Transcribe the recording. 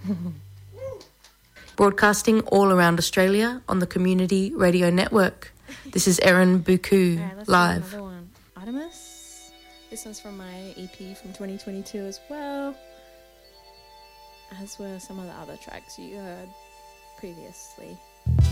Broadcasting all around Australia on the Community Radio Network. This is Erin Buku, let's live. do another one. Artemis. This one's from my EP from 2022 as well. As were some of the other tracks you heard previously.